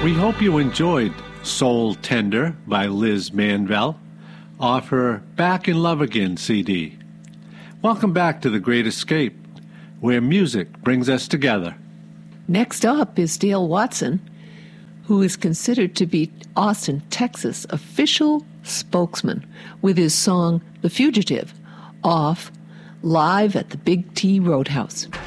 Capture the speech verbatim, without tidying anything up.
We hope you enjoyed Soul Tender by Liz Manvell off her Back in Love Again C D. Welcome back to The Great Escape, where music brings us together. Next up is Dale Watson, who is considered to be Austin, Texas' official spokesman with his song The Fugitive off Live at the Big T Roadhouse.